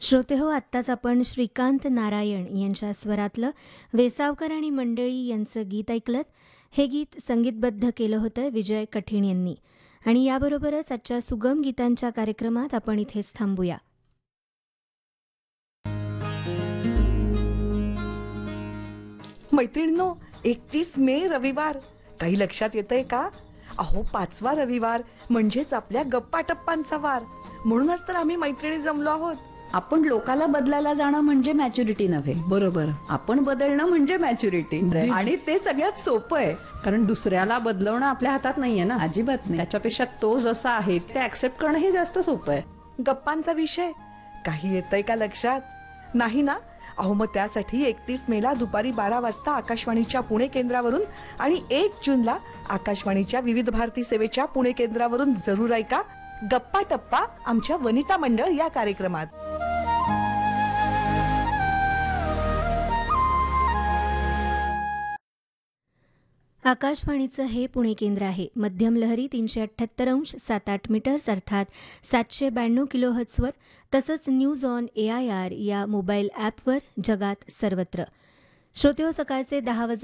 श्रोतेहो, आत्ताच आपण श्रीकांत नारायण यांच्या स्वरातलं वेसावकर आणि मंडळी यांचं गीत ऐकलं. हे गीत संगीतबद्ध केलं होतं विजय कठीण यांनी. आणि याबरोबरच आजच्या सुगम गीतांच्या कार्यक्रमात आपण इथेच थांबूया. मैत्रिणींनो, 31 मे रविवार काही लक्षात येतंय का? अहो, 5वा रविवार म्हणजेच आपल्या गप्पा टप्पांचा वार. म्हणूनच तर आम्ही मैत्रिणी जमलो आहोत. आपण लोकाला बदलायला जाणं म्हणजे मॅच्युरिटी नव्हे. बरोबर. आपण बदलणं म्हणजे मॅच्युरिटी. आणि ते सगळ्यात सोपं आहे, कारण दुसऱ्याला बदलवणं आपल्या हातात नाहीये ना. अजिबात नाही. त्याच्यापेक्षा तो जसा आहे ते ऍक्सेप्ट करणं हे जास्त सोपं आहे. गप्पांचा विषय काही येतंय का लक्षात? नाही ना? अहो, मग त्यासाठी 31 मेला दुपारी 12 वाजता आकाशवाणीच्या पुणे केंद्रावरून आणि 1 जूनला आकाशवाणीच्या विविध भारती सेवेच्या पुणे केंद्रावरून जरूर ऐका गप्पा टप्पा आमच्या वनिता मंडळ या कार्यक्रमात. आकाशवाणीचं हे पुणे केंद्र आहे. मध्यम लहरी 378.7 मीटर्स अर्थात 792 किलोहर्ट्झवर, तसंच न्यूज ऑन AIR या मोबाईल ॲपवर जगात सर्वत्र. श्रोतेहो, सकाळचे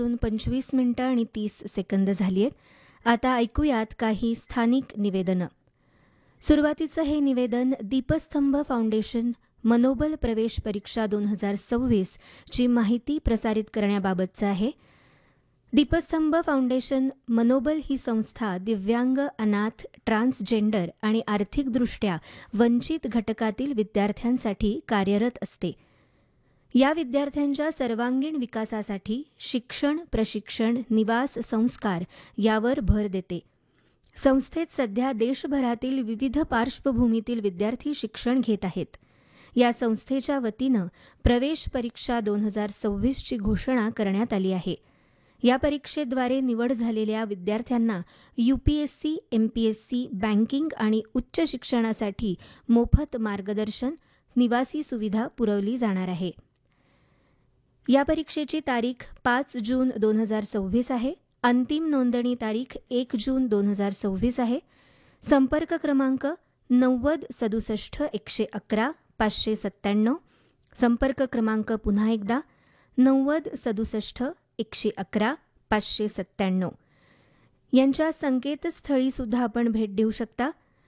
10:25 झाली आहेत. आता ऐकूयात काही स्थानिक निवेदनं. सुरुवातीचं हे निवेदन दीपस्तंभ फाउंडेशन मनोबल प्रवेश परीक्षा 2026 ची माहिती प्रसारित करण्याबाबतचं आहे. दीपस्तंभ फाउंडेशन मनोबल ही संस्था दिव्यांग, अनाथ, ट्रान्सजेंडर आणि आर्थिकदृष्ट्या वंचित घटकातील विद्यार्थ्यांसाठी कार्यरत असते. या विद्यार्थ्यांच्या सर्वांगीण विकासासाठी शिक्षण, प्रशिक्षण, निवास, संस्कार यावर भर देते. संस्थेत सध्या देशभरातील विविध पार्श्वभूमीतील विद्यार्थी शिक्षण घेत आहेत. या संस्थेच्या वतीनं प्रवेश परीक्षा 2026 ची घोषणा करण्यात आली आहे. या परीक्षेद्वारे निवड झालेल्या विद्यार्थ्यांना UPSC, MPSC, बँकिंग आणि उच्च शिक्षणासाठी मोफत मार्गदर्शन, निवासी सुविधा पुरवली जाणार आहे. या परीक्षेची तारीख 5 जून 2026 आहे. अंतिम नोंदणी तारीख 1 जून 2026 आहे. संपर्क क्रमांक 90 67 111 597. संपर्क क्रमांक पुन्हा एकदा 90 67 111 597. यांच्या संकेतस्थळी सुद्धा आपण भेट देऊ शकता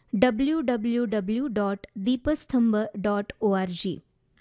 www.deepasthamb.org.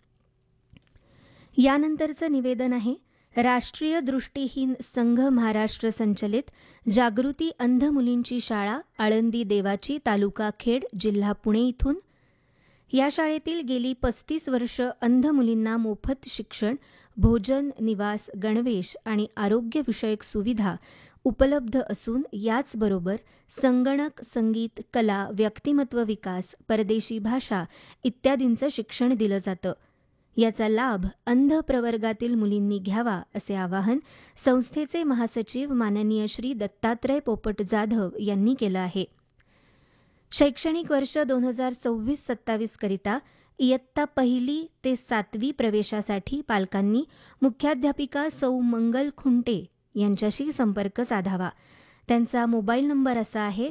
यानंतरचं निवेदन आहे राष्ट्रीय दृष्टीहीन संघ महाराष्ट्र संचलित जागृती अंध मुलींची शाळा आळंदी देवाची, तालुका खेड, जिल्हा पुणे इथून. या शाळेतील गेली 35 वर्ष अंध मुलींना मोफत शिक्षण, भोजन, निवास, गणवेश आणि आरोग्यविषयक सुविधा उपलब्ध असून याचबरोबर संगणक, संगीत, कला, व्यक्तिमत्व विकास, परदेशी भाषा इत्यादींचं शिक्षण दिलं जातं. याचा लाभ अंध प्रवर्गातील मुलींनी घ्यावा असे आवाहन संस्थेचे महासचिव माननीय श्री दत्तात्रय पोपट जाधव यांनी केलं आहे. शैक्षणिक वर्ष 2026-27 करिता इयत्ता 1ली ते 7वी प्रवेशासाठी पालकांनी मुख्याध्यापिका सौ मंगल खुंटे यांच्याशी संपर्क साधावा. त्यांचा मोबाईल नंबर असा आहे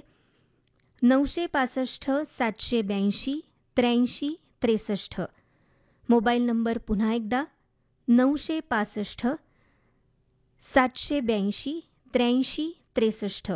965 782 83 63. मोबाईल नंबर पुन्हा एकदा 965 782 83 63.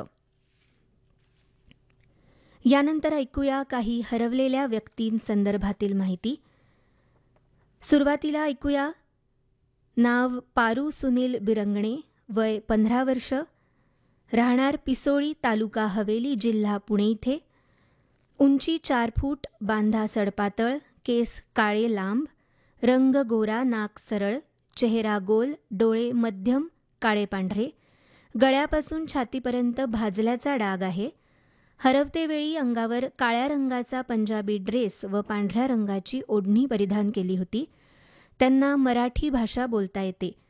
यानंतर ऐकूया काही हरवलेल्या व्यक्तींसंदर्भातील माहिती. सुरुवातीला ऐकूया नाव पारू सुनील बिरंगणे, वय 15 वर्ष, राहणार पिसोळी, तालुका हवेली, जिल्हा पुणे इथे. उंची 4 फूट, बांधा सडपातळ, केस काळे लांब, रंग गोरा, नाक सरळ, चेहरा गोल, डोळे मध्यम काळे पांढरे, गळ्यापासून छातीपर्यंत भाजल्याचा डाग आहे. हरवतेवेळी अंगावर काळ्या रंगाचा पंजाबी ड्रेस व पांढऱ्या रंगाची ओढणी परिधान केली होती. त्यांना मराठी भाषा बोलता येते.